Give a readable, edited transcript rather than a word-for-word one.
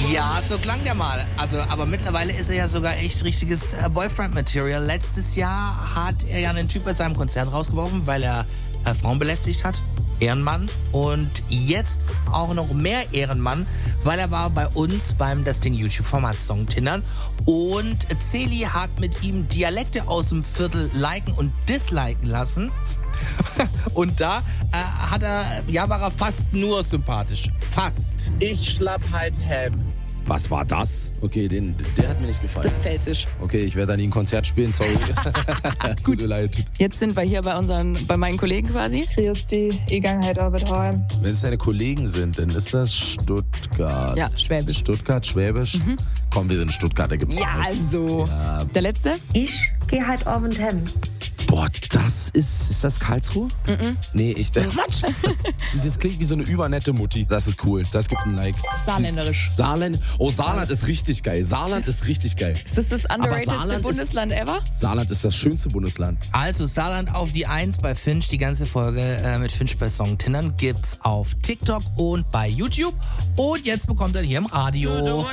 Ja, so klang der mal. Also, aber mittlerweile ist er ja sogar echt richtiges Boyfriend-Material. Letztes Jahr hat er ja einen Typ bei seinem Konzert rausgeworfen, weil er Frauen belästigt hat. Ehrenmann. Und jetzt auch noch mehr Ehrenmann, weil er war bei uns beim das Ding YouTube-Format Songtindern. Und Celi hat mit ihm Dialekte aus dem Viertel liken und disliken lassen. Und da war er fast nur sympathisch. Fast. Ich schlapp halt Ham. Was war das? Okay, der hat mir nicht gefallen. Das Pfälzisch. Okay, ich werde da nie ein Konzert spielen, sorry. Tut mir leid. Jetzt sind wir hier bei meinen Kollegen quasi. Grüß dich, ich gehe heute Arbeit heim. Wenn es deine Kollegen sind, dann ist das Stuttgart. Ja, Schwäbisch. Stuttgart, Schwäbisch. Komm, wir sind Stuttgart, da gibt's Ja, nichts. also. Ja. Der letzte? Ich gehe heute Abend heim. Boah, das ist das Karlsruhe? Nee, Mann, scheiße. Das klingt wie so eine übernette Mutti. Das ist cool, das gibt ein Like. Saarländerisch. Saarland? Oh, Saarland ist richtig geil. Saarland ist richtig geil. Ist das underratedste Bundesland ever? Saarland ist das schönste Bundesland. Also Saarland auf die 1 bei Finch. Die ganze Folge mit Finch bei Songtindern gibt's auf TikTok und bei YouTube. Und jetzt bekommt er hier im Radio.